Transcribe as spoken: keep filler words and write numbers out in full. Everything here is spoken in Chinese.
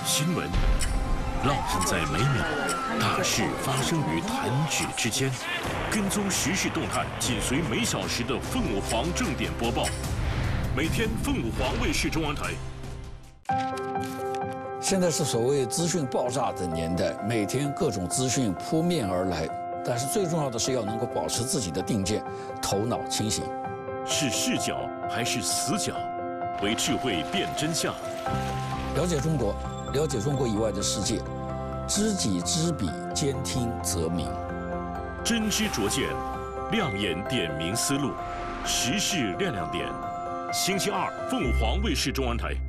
新闻烙印在每秒，大事发生于弹指之间。跟踪时事动态，紧随每小时的凤舞凰正点播报。每天凤舞凰卫视中文台。 现在是所谓资讯爆炸的年代，每天各种资讯扑面而来，但是最重要的是要能够保持自己的定见，头脑清醒。 是视角还是死角？为智慧辨真相。 了解中国，了解中国以外的世界，知己知彼，兼听则明。 真知灼见，亮眼点明思路，时事亮亮点。星期二，凤舞凰卫视中文台。